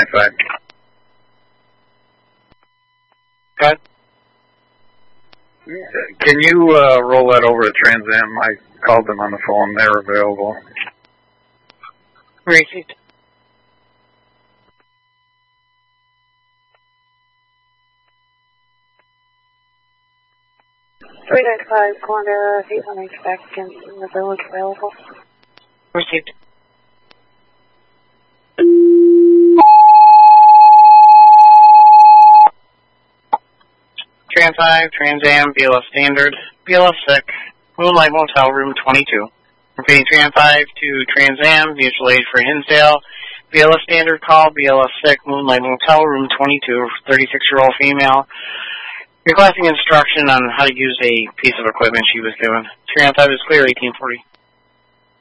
995. Good. Can you roll that over to Trans Am? I called them on the phone. They're available. Received. Three 995 corner 818 back in the village available. Received. Trans 5, Trans Am, BLF Standard, BLF 6, Moonlight Motel, room 22. Repeating Trans 5 to Trans Am, mutual aid for Hinsdale, BLF Standard call, BLF 6, Moonlight Motel, room 22, 36-year-old female. Requesting instruction on how to use a piece of equipment she was given. Trans 5 is clear, 1840.